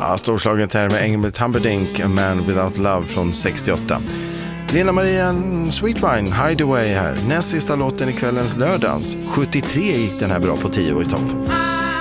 Ja, storslaget här med Engelbert Humperdinck, A Man Without Love från 68. Lena Maria Sweet Wine, Hideaway här. Näst sista låten i kvällens lördags. 73 gick den här bra på 10 i topp.